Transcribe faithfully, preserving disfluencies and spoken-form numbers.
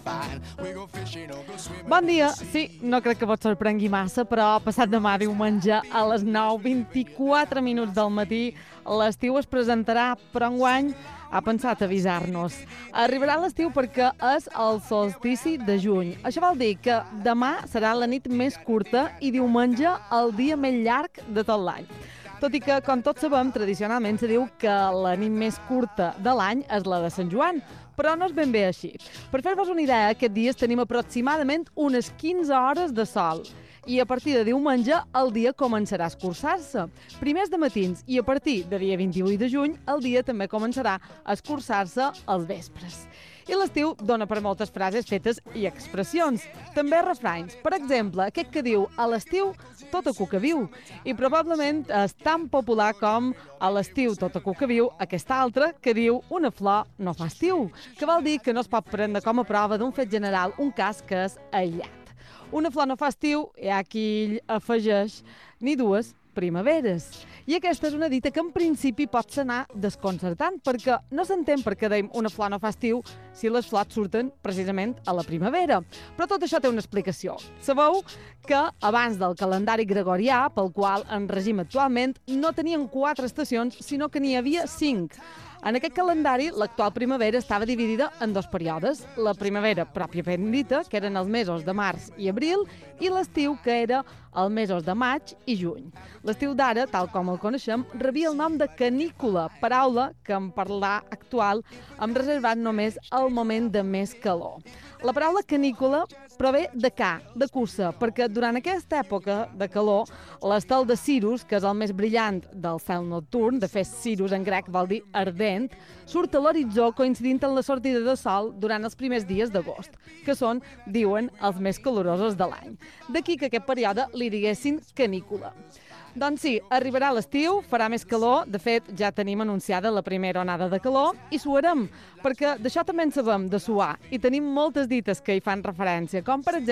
Bon dia. Sí, no crec que vos sorprengui massa, però passat demà diumenge a les nou vint-i-quatre minuts del matí l'estiu es presentarà, però enguany ha pensat avisar-nos. Arribarà l'estiu perquè és el solstici de juny. Això vol dir que demà serà la nit més curta i diumenge el dia més llarg de tot l'any. Tot i que, com tots sabem, tradicionalment se diu que la nit més curta de l'any és la de Sant Joan, però no és ben bé així. Per fer-vos una idea, aquests dies tenim aproximadament unes quinze hores de sol i a partir de diumenge el dia començarà a escurçar-se. Primer de matins i a partir de dia vint-i-vuit de juny el dia també començarà a escurçar-se als vespres. I l'estiu dona per moltes frases fetes i expressions. També refranys. Per exemple, aquest que diu a l'estiu tota cuca viu. I probablement és tan popular com a l'estiu tota cuca viu aquest altre que diu una flor no fa estiu, que vol dir que no es pot prendre com a prova d'un fet general un cas que és aïllat. Una flor no fa estiu, hi ha qui afegeix ni dues primaveres. I aquesta és una dita que en principi pot sonar desconcertant, perquè no s'entén per què deim una flor no fa estiu si les flors surten precisament a la primavera. Però tot això té una explicació. Sabeu que abans del calendari gregorià, pel qual en regim actualment, no tenien quatre estacions, sinó que n'hi havia cinc. En aquest calendari, l'actual primavera estava dividida en dos períodes. La primavera pròpiament dita, que eren els mesos de març i abril, i l'estiu, que era els mesos de maig i juny. L'estiu d'ara, tal com el coneixem, rebia el nom de canícula, paraula que en parlar actual hem reservat només al moment de més calor. La paraula canícula prové de ca, de cursa, perquè durant aquesta època de calor, l'estel de Cirus, que és el més brillant del cel nocturn, de fet Cirus en grec vol dir ardent, surt a l'horitzó coincidint amb la sortida de sol durant els primers dies d'agost, que són, diuen, els més calorosos de l'any. D'aquí que aquest període li diguessin canícula. Doncs sí, arribarà l'estiu, farà més calor, de fet ja tenim anunciada la primera onada de calor i suarem, perquè d'això també en sabem, de suar, i tenim moltes dites que hi fan referència, com per exemple